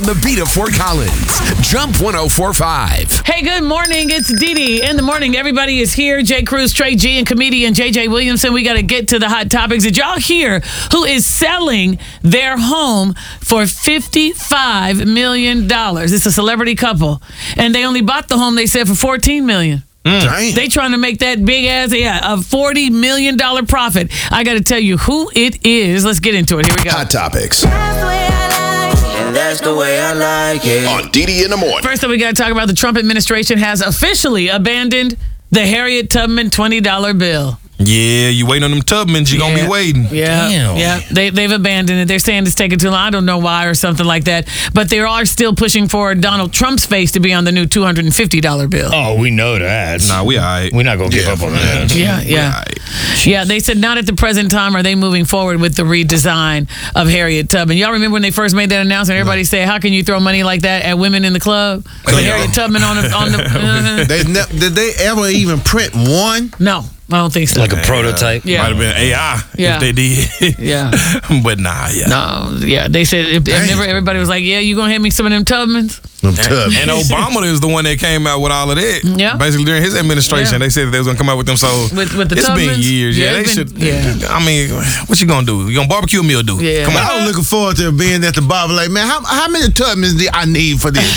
on the beat of Fort Collins. Jump 104.5. Hey, good morning. It's Dee Dee in the morning. Everybody is here. Jay Cruz, Trey G, and comedian JJ Williamson. We got to get to the hot topics. Did y'all hear who is selling their home for $55 million? It's a celebrity couple. And they only bought the home, they said, for $14 million. They trying to make that big ass, a $40 million profit. I got to tell you who it is. Let's get into it. Here we go. Hot topics. That's the way I like it. On Dee Dee in the morning. First up, we got to talk about the Trump administration has officially abandoned the Harriet Tubman $20 bill. Yeah, you waiting on them Tubmans, you're going to be waiting. Yeah, Damn. yeah. They've abandoned it. They're saying it's taking too long. I don't know why or something like that. But they are still pushing for Donald Trump's face to be on the new $250 bill. Oh, we know that. Nah, we all right. We're not going to give up on that. Yeah. Yeah, they said not at the present time are they moving forward with the redesign of Harriet Tubman. Y'all remember when they first made that announcement? Everybody said, how can you throw money like that at women in the club? But Harriet Tubman on the Did they ever even print one? No, I don't think so. Like a prototype? Yeah. Might have been AI if they did. Yeah. But nah, yeah. No, yeah. They said everybody was like, yeah, you gonna hand me some of them Tubmans? Them Tubmans. And Obama is the one that came out with all of that. Yeah. Basically during his administration, they said that they was gonna come out with them. So With the it's Tubmans? been years. Yeah, Yeah, they it's should. been- I mean, what you gonna do? You gonna barbecue a meal? Do? Yeah. Come on. I was looking forward to being at the bar, like, man, how many Tubmans do I need for this?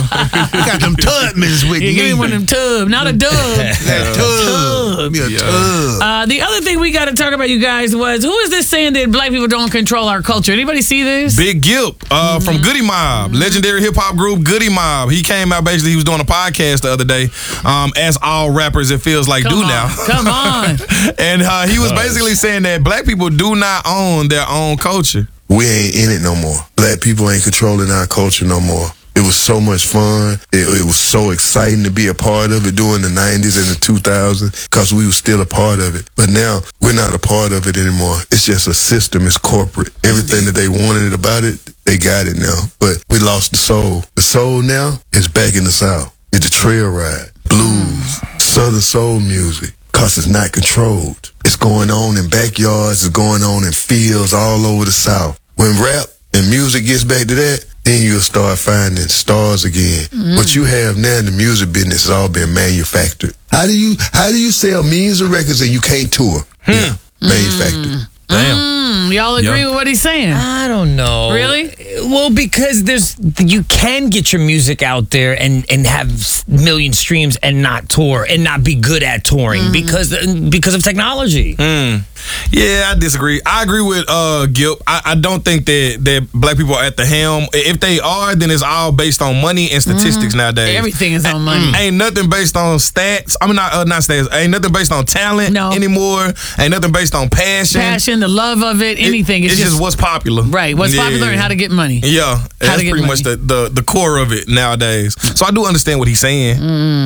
Got them Tubmans with Yeah, me. give me one of them tubs, not a dub. That tub. Give me a tub. The other thing we got to talk about, you guys, was who is this saying that black people don't control our culture? Anybody see this? Big Gip from Goody Mob, legendary hip hop group Goody Mob. He came out basically. He was doing a podcast the other day, as all rappers it feels like Come do on. now. Come on. And he was basically saying that black people do not own their own culture. We ain't in it no more. Black people ain't controlling our culture no more. It was so much fun. It was so exciting to be a part of it during the 90s and the 2000s because we were still a part of it. But now we're not a part of it anymore. It's just a system. It's corporate. Everything that they wanted about it, they got it now. But we lost the soul. The soul now is back in the South. It's a trail ride, blues, Southern soul music. Because it's not controlled. It's going on in backyards. It's going on in fields all over the South. When rap and music gets back to that, then you'll start finding stars again. What you have now in the music business has all been manufactured. How do you sell millions of records and you can't tour? Yeah, manufactured. Damn. Y'all agree with what he's saying? I don't know. Really? Well, because you can get your music out there and have million streams and not tour and not be good at touring because of technology. Yeah, I disagree. I agree with Gip. I don't think that black people are at the helm. If they are, then it's all based on money and statistics nowadays. Everything is on money. Ain't nothing based on stats. I mean, not stats. Ain't nothing based on talent anymore. Ain't nothing based on passion. The love of it, anything. It's just what's popular. Right. What's popular and how to get money. Yeah. That's pretty much the core of it nowadays. So I do understand what he's saying.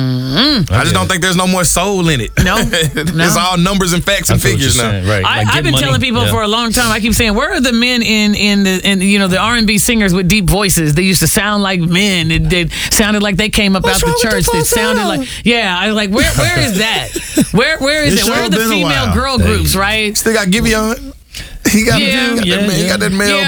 I just don't think there's no more soul in it. No. It's all numbers and facts and figures now. Right. I've been telling people for a long time. I keep saying, where are the men in the R&B singers with deep voices? They used to sound like men. They sounded like they came up out the church. They sounded like I was like, where is that? Where is it? Where are the female girl groups? Right? Still got Giveon. He got that male